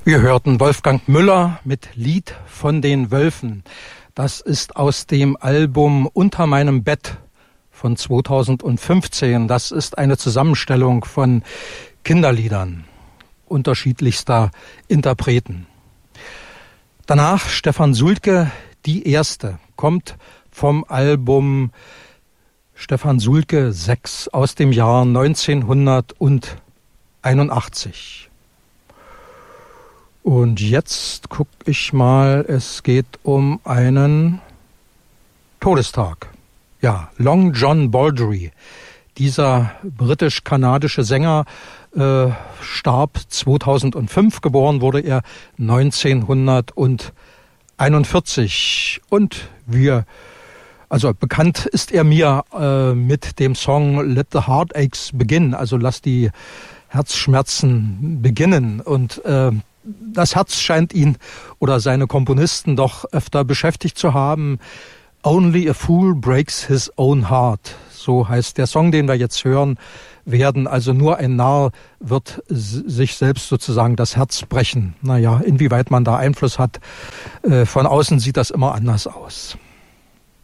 Wir hörten Wolfgang Müller mit Lied von den Wölfen. Das ist aus dem Album Unter meinem Bett von 2015. Das ist eine Zusammenstellung von Kinderliedern unterschiedlichster Interpreten. Danach Stefan Sulke, Die Erste, kommt vom Album Stefan Sulke 6 aus dem Jahr 1981. Und jetzt gucke ich mal, es geht um einen Todestag. Ja, Long John Baldry, dieser britisch-kanadische Sänger, starb 2005, geboren wurde er 1941. Und bekannt ist er mir mit dem Song Let the Heartaches Begin, also lass die Herzschmerzen beginnen. Und das Herz scheint ihn oder seine Komponisten doch öfter beschäftigt zu haben. Only a fool breaks his own heart. So heißt der Song, den wir jetzt hören werden. Also nur ein Narr wird sich selbst sozusagen das Herz brechen. Naja, inwieweit man da Einfluss hat, von außen sieht das immer anders aus.